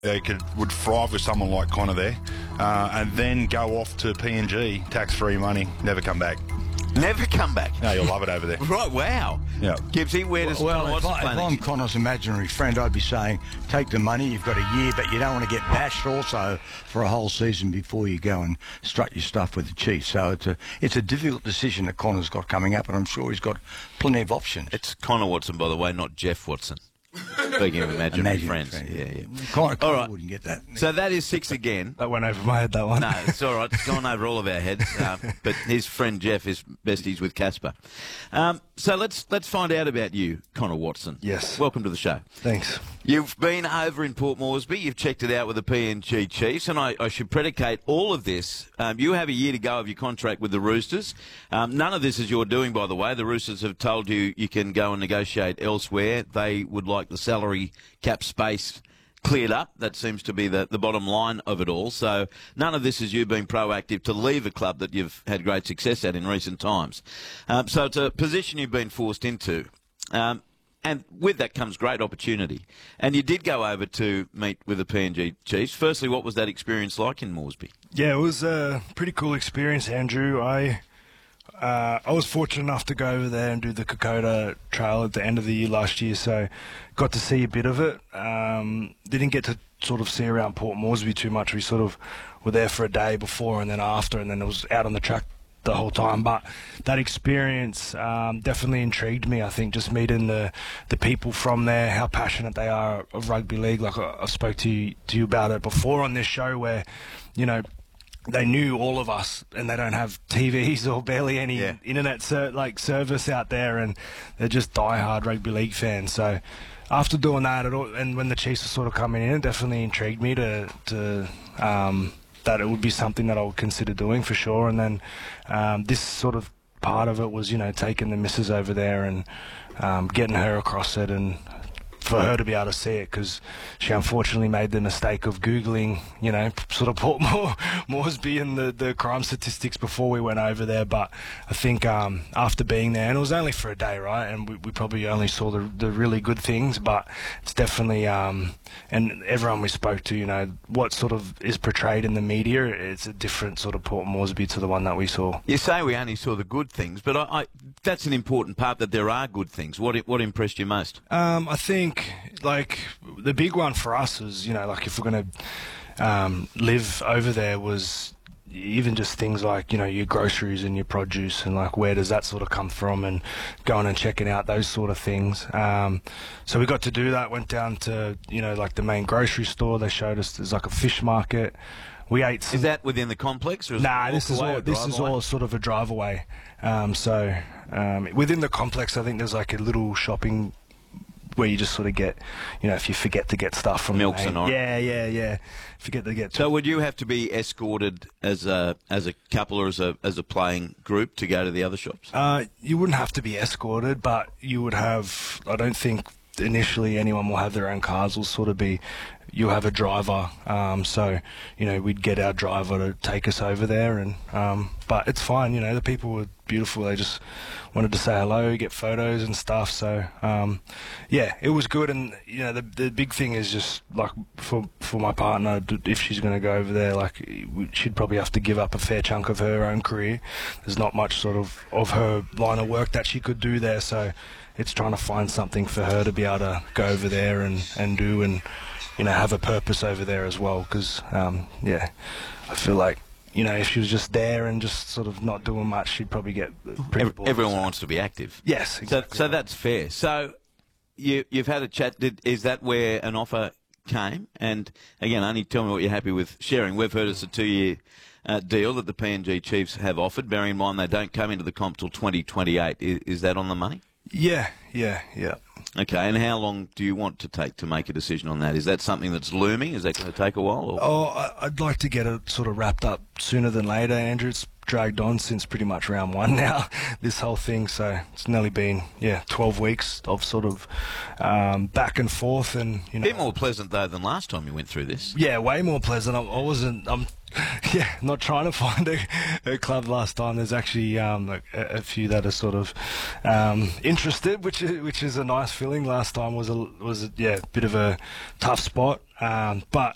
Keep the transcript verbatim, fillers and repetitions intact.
They could would thrive with someone like Connor there, uh, and then go off to P N G, tax-free money, never come back. Never come back. No, you'll love it over there. Right, wow. Yeah. Gibbsy, where does Well, Connor if, Watson I, play if next I'm year? Connor's imaginary friend, I'd be saying, take the money, you've got a year, but you don't want to get bashed also for a whole season before you go and strut your stuff with the Chiefs. So it's a it's a difficult decision that Connor's got coming up, and I'm sure he's got plenty of options. It's Connor Watson, by the way, not Jeff Watson. Speaking of imaginary, Imaginary friends. friend. Yeah, yeah. Connor, Connor All right. wouldn't get that. So that is six again. That went over my head, that one. No, it's all right. It's gone over all of our heads. Um, but his friend Jeff is besties with Casper. Um, so let's let's find out about you, Connor Watson. Yes. Welcome to the show. Thanks. You've been over in Port Moresby. You've checked it out with the P N G Chiefs, and I, I should predicate all of this. Um, you have a year to go of your contract with the Roosters. Um, none of this is your doing, by the way. The Roosters have told you you can go and negotiate elsewhere. They would like the salary cap space cleared up. That seems to be the, the bottom line of it all. So none of this is you being proactive to leave a club that you've had great success at in recent times. Um, so it's a position you've been forced into. Um, And with that comes great opportunity. And you did go over to meet with the P N G Chiefs. Firstly, what was that experience like in Moresby? Yeah, it was a pretty cool experience, Andrew. I uh, I was fortunate enough to go over there and do the Kokoda Trail at the end of the year last year, so got to see a bit of it. Um, didn't get to sort of see around Port Moresby too much. We sort of were there for a day before and then after, and then it was out on the track the whole time. But that experience um, definitely intrigued me. I think just meeting the the people from there, how passionate they are of rugby league. Like I, I spoke to you, to you about it before on this show, where you know they knew all of us, and they don't have T Vs or barely any Yeah. internet ser- like service out there, and they're just diehard rugby league fans. So after doing that, it all, and when the Chiefs were sort of coming in, it definitely intrigued me to to. Um, that it would be something that I would consider doing for sure. And then um, this sort of part of it was, you know, taking the missus over there and um, getting her across it, and for her to be able to see it, because she unfortunately made the mistake of Googling, you know, sort of Port More, Moresby and the, the crime statistics before we went over there. But I think um, after being there, and it was only for a day, right, and we, we probably only saw the, the really good things, but it's definitely, um, and everyone we spoke to, you know, what sort of is portrayed in the media, it's a different sort of Port Moresby to the one that we saw. You say we only saw the good things, but I, I, that's an important part, that there are good things. What what impressed you most? Um, I think, like, the big one for us is, you know, like, if we're going to um, live over there, was even just things like, you know, your groceries and your produce, and, like, where does that sort of come from, and going and checking out those sort of things. Um, so we got to do that, went down to, you know, like, the main grocery store. They showed us there's, like, a fish market. We ate some... Is that within the complex? Or is Nah, it this is away all or this drive is away? all sort of a drive away. Um, so um, within the complex, I think there's like a little shopping where you just sort of get, you know, if you forget to get stuff from Milks the and main- all. yeah, yeah, yeah. Forget to get. So would you have to be escorted as a as a couple or as a as a playing group to go to the other shops? Uh, you wouldn't have to be escorted, but you would have. I don't think initially anyone will have their own cars. Will sort of be. You'll have a driver, um, so you know we'd get our driver to take us over there, and um, but it's fine. You know the people were beautiful. They just wanted to say hello, get photos and stuff. So um, yeah, it was good. And you know the the big thing is just like for for my partner, if she's going to go over there, like she'd probably have to give up a fair chunk of her own career. There's not much sort of of her line of work that she could do there, so it's trying to find something for her to be able to go over there and and do, and you know, have a purpose over there as well, because, um, yeah, I feel like, you know, if she was just there and just sort of not doing much, she'd probably get pretty Every, bored. everyone So- wants to be active. Yes, exactly. So, so that's fair. So you, you've had a chat. Did, is that where an offer came? And again, only tell me what you're happy with sharing. We've heard it's a two-year uh, deal that the P N G Chiefs have offered, bearing in mind they don't come into the comp till twenty twenty-eight. Is, is that on the money? Yeah, yeah, yeah. Okay, and how long do you want to take to make a decision on that? Is that something that's looming? Is that going to take a while? Or? Oh, I- I'd like to get it sort of wrapped up sooner than later, Andrew. It's dragged on since pretty much round one now, this whole thing. So it's nearly been, yeah, twelve weeks of sort of um, back and forth. And, you A know, bit more pleasant, though, than last time you went through this. yeah, way more pleasant. I, I wasn't, I'm, yeah, not trying to find a, a club last time. There's actually um, like a, a few that are sort of um, interested, which is, which is a nice feeling. Last time was a was a, yeah, bit of a tough spot, um, but